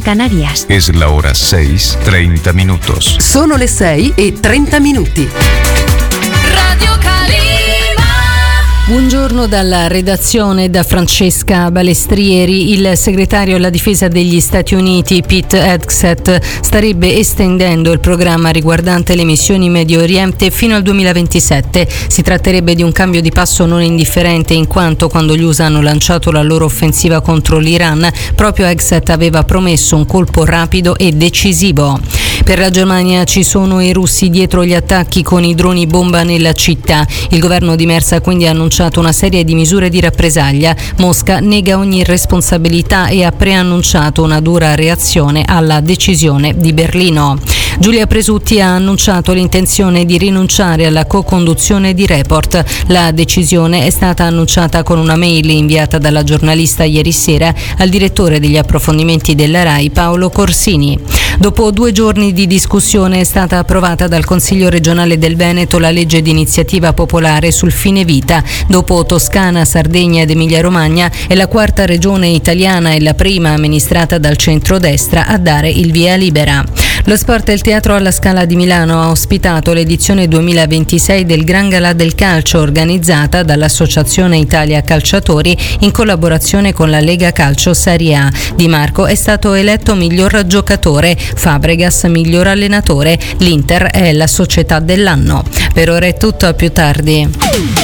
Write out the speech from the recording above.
en Canarias. Es la hora 6:30 minutos. Sono le 6:30. Radio Calima. Buongiorno dalla redazione, da Francesca Balestrieri. Il segretario alla difesa degli Stati Uniti, Pete Hegseth, starebbe estendendo il programma riguardante le missioni in Medio Oriente fino al 2027. Si tratterebbe di un cambio di passo non indifferente, in quanto quando gli USA hanno lanciato la loro offensiva contro l'Iran, proprio Hegseth aveva promesso un colpo rapido e decisivo. Per la Germania ci sono i russi dietro gli attacchi con i droni bomba nella città. Il governo di Merz ha quindi annunciato una serie di misure di rappresaglia. Mosca nega ogni responsabilità e ha preannunciato una dura reazione alla decisione di Berlino. Giulia Presutti ha annunciato l'intenzione di rinunciare alla co-conduzione di Report. La decisione è stata annunciata con una mail inviata dalla giornalista ieri sera al direttore degli approfondimenti della RAI, Paolo Corsini. Dopo 2 giorni di discussione è stata approvata dal Consiglio regionale del Veneto la legge di iniziativa popolare sul fine vita. Dopo Toscana, Sardegna ed Emilia-Romagna è la 4ª regione italiana e la prima amministrata dal centrodestra a dare il via libera. Lo sport e il teatro alla Scala di Milano ha ospitato l'edizione 2026 del Gran Galà del Calcio, organizzata dall'Associazione Italia Calciatori in collaborazione con la Lega Calcio Serie A. Di Marco è stato eletto miglior giocatore, Fabregas miglior allenatore, l'Inter è la società dell'anno. Per ora è tutto, a più tardi.